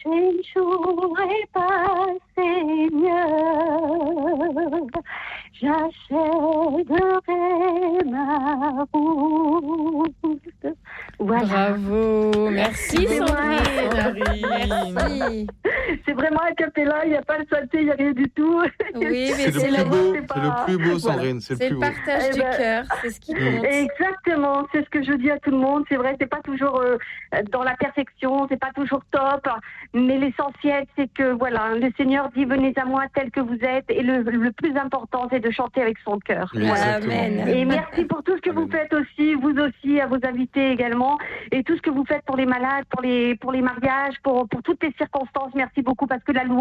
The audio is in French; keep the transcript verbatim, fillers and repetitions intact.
n'échouerai pas, Seigneur. J'achèverai ma route. Voilà. Bravo, merci C'est Sandrine. Merci. C'est vraiment un cappella, il n'y a pas le synthé, il n'y a rien du tout. Oui, mais C'est le c'est plus la- beau, c'est pas- c'est le plus beau, Voilà. Sandrine, c'est C'est le le plus beau. partage Eh du ben, cœur, c'est ce qui compte. Exactement, c'est ce que je dis à tout le monde. C'est vrai, c'est pas toujours euh, dans la perfection, c'est pas toujours top, mais l'essentiel, c'est que voilà, le Seigneur dit venez à moi tel que vous êtes, et le, le plus important, c'est de chanter avec son cœur. Oui, Voilà. exactement. Amen. Et merci pour tout ce que vous Amen. faites aussi, vous aussi, à vos invités également, et tout ce que vous faites pour les malades, pour les pour les mariages, pour pour toutes les circonstances. Merci beaucoup parce que la louange